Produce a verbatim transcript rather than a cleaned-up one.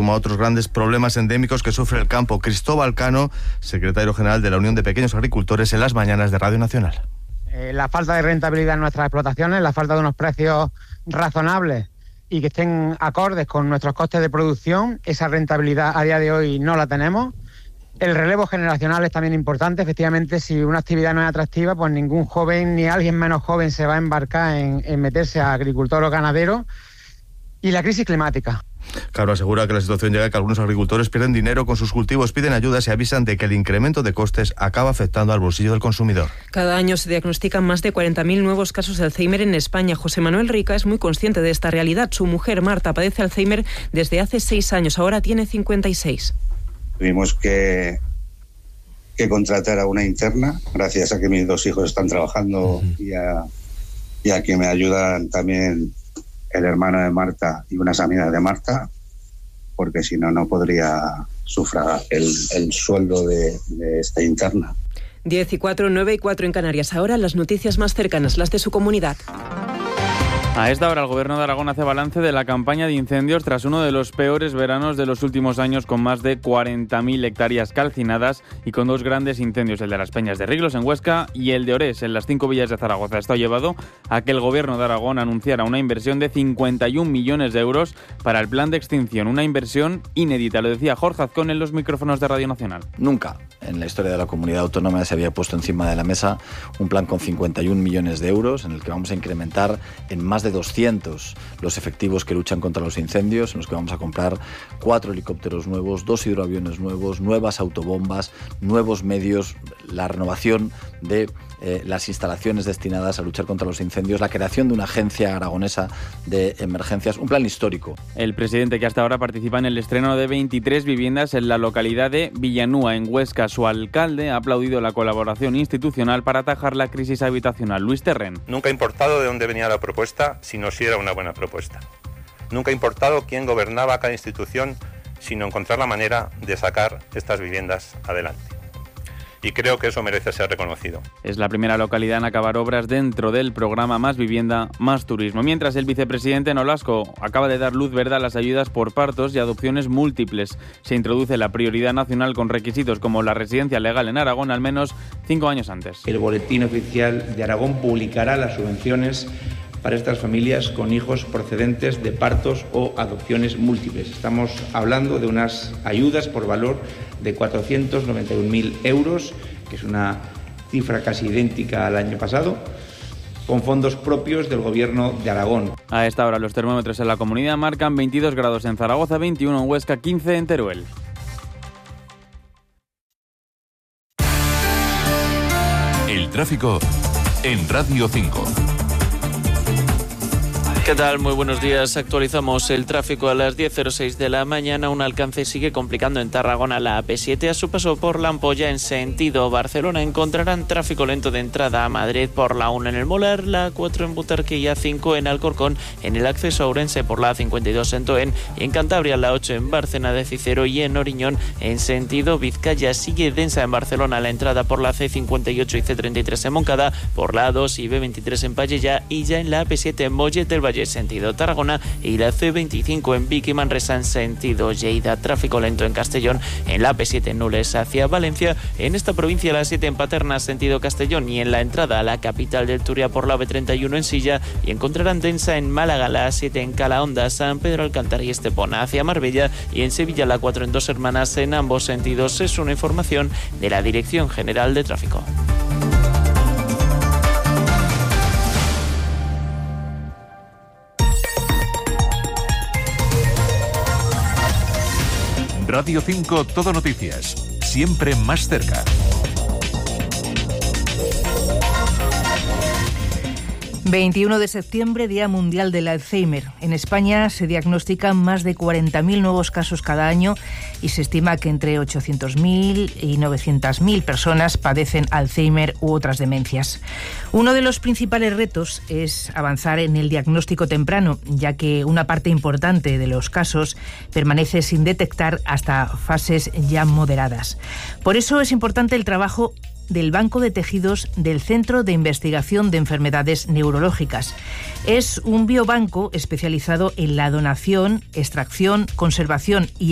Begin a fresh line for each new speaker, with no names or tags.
suma a otros grandes problemas endémicos que sufre el campo. Cristóbal Cano, secretario general de la Unión de Pequeños Agricultores, en las mañanas de Radio Nacional.
Eh, la falta de rentabilidad en nuestras explotaciones, la falta de unos precios razonables y que estén acordes con nuestros costes de producción, esa rentabilidad a día de hoy no la tenemos. El relevo generacional es también importante. Efectivamente, si una actividad no es atractiva, pues ningún joven ni alguien menos joven se va a embarcar en, en meterse a agricultor o ganadero. Y la crisis climática.
Caro asegura que la situación llega a que algunos agricultores pierden dinero con sus cultivos, piden ayudas y avisan de que el incremento de costes acaba afectando al bolsillo del consumidor.
Cada año se diagnostican más de cuarenta mil nuevos casos de Alzheimer en España. José Manuel Rica es muy consciente de esta realidad. Su mujer, Marta, padece Alzheimer desde hace seis años, ahora tiene cincuenta y seis.
Tuvimos que, que contratar a una interna, gracias a que mis dos hijos están trabajando uh-huh. y, a, y a que me ayudan también el hermano de Marta y unas amigas de Marta, porque si no, no podría sufragar el, el sueldo de, de esta interna.
diez y cuatro, nueve y cuatro en Canarias. Ahora las noticias más cercanas, las de su comunidad.
A esta hora el Gobierno de Aragón hace balance de la campaña de incendios tras uno de los peores veranos de los últimos años, con más de cuarenta mil hectáreas calcinadas y con dos grandes incendios, el de las Peñas de Riglos en Huesca y el de Orés en las cinco villas de Zaragoza. Esto ha llevado a que el Gobierno de Aragón anunciara una inversión de cincuenta y un millones de euros para el plan de extinción, una inversión inédita, lo decía Jorge Azcón en los micrófonos de Radio Nacional.
Nunca en la historia de la comunidad autónoma se había puesto encima de la mesa un plan con cincuenta y un millones de euros en el que vamos a incrementar en más de doscientos los efectivos que luchan contra los incendios, en los que vamos a comprar cuatro helicópteros nuevos, dos hidroaviones nuevos, nuevas autobombas, nuevos medios, la renovación de eh, las instalaciones destinadas a luchar contra los incendios, la creación de una agencia aragonesa de emergencias, un plan histórico.
El presidente, que hasta ahora participa en el estreno de veintitrés viviendas en la localidad de Villanúa, en Huesca, su alcalde ha aplaudido la colaboración institucional para atajar la crisis habitacional. Luis Terren.
Nunca ha importado de dónde venía la propuesta, sino si era una buena propuesta. Nunca ha importado quién gobernaba cada institución, sino encontrar la manera de sacar estas viviendas adelante. Y creo que eso merece ser reconocido.
Es la primera localidad en acabar obras dentro del programa Más Vivienda, Más Turismo. Mientras el vicepresidente Nolasco acaba de dar luz verde a las ayudas por partos y adopciones múltiples. Se introduce la prioridad nacional con requisitos como la residencia legal en Aragón al menos cinco años antes.
El Boletín Oficial de Aragón publicará las subvenciones para estas familias con hijos procedentes de partos o adopciones múltiples. Estamos hablando de unas ayudas por valor de cuatrocientos noventa y un mil euros, que es una cifra casi idéntica al año pasado, con fondos propios del Gobierno de Aragón.
A esta hora los termómetros en la comunidad marcan veintidós grados en Zaragoza, veintiuno en Huesca, quince en Teruel.
El tráfico en Radio cinco.
¿Qué tal? Muy buenos días. Actualizamos el tráfico a las diez cero seis de la mañana. Un alcance sigue complicando en Tarragona la A P siete. A su paso por la Ampolla en sentido Barcelona encontrarán tráfico lento de entrada a Madrid por la uno en el Molar, la A cuatro en Butarque y A cinco en Alcorcón, en el acceso a Ourense por la A cincuenta y dos en Toen, y en Cantabria la ocho en Bárcena de Cicero y en Oriñón en sentido Vizcaya. Sigue densa en Barcelona la entrada por la C cincuenta y ocho y C treinta y tres en Moncada, por la A dos y B veintitrés en Pallella, y ya en la A P siete en Mollet del Valle sentido Tarragona y la C veinticinco en Vic y Manresa en sentido Lleida. Tráfico lento en Castellón, en la A P siete en Nules hacia Valencia, en esta provincia la siete en Paterna sentido Castellón, y en la entrada a la capital del Turia por la B treinta y uno en Silla, y encontrarán densa en Málaga la A siete en Calahonda, San Pedro Alcántara y Estepona hacia Marbella, y en Sevilla la cuatro en Dos Hermanas en ambos sentidos. Es una información de la Dirección General de Tráfico.
Radio cinco, Todo Noticias, siempre más cerca.
veintiuno de septiembre, Día Mundial del Alzheimer. En España se diagnostican más de cuarenta mil nuevos casos cada año y se estima que entre ochocientos mil y novecientas mil personas padecen Alzheimer u otras demencias. Uno de los principales retos es avanzar en el diagnóstico temprano, ya que una parte importante de los casos permanece sin detectar hasta fases ya moderadas. Por eso es importante el trabajo del Banco de Tejidos del Centro de Investigación de Enfermedades Neurológicas. Es un biobanco especializado en la donación, extracción, conservación y